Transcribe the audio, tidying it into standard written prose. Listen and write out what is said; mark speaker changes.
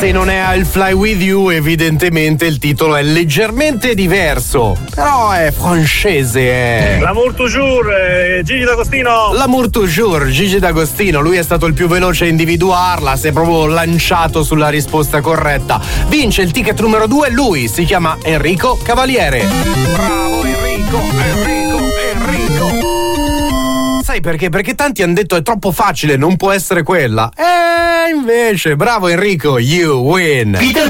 Speaker 1: se non è I'll Fly With You, evidentemente il titolo è leggermente diverso, però è francese.
Speaker 2: L'amour toujours, Gigi D'Agostino.
Speaker 1: L'amour toujours, Gigi D'Agostino, lui è stato il più veloce a individuarla, si è proprio lanciato sulla risposta corretta. Vince il ticket numero 2, lui si chiama Enrico Cavaliere. Bravo Enrico. Sai perché? Perché tanti hanno detto è troppo facile, non può essere quella. Invece, bravo Enrico, you win.
Speaker 3: Peter